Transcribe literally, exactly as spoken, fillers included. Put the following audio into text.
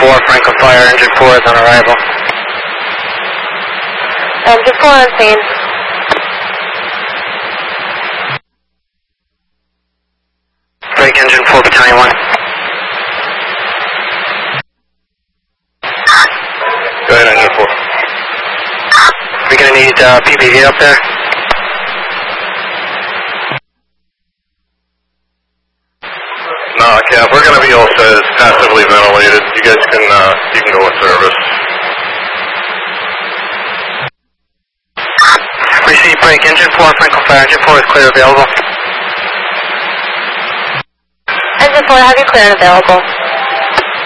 four, Franklin Fire, engine four is on arrival. Engine four on scene. Break engine four, battalion one. Go ahead, engine four. We're going to need uh, P P V up there. No, Cap, we're going to be all set. It's passively ventilated. You guys can, uh, you can go in service. Receive break engine four, Franklin Fire, engine four is clear available. Engine four, have you clear and available.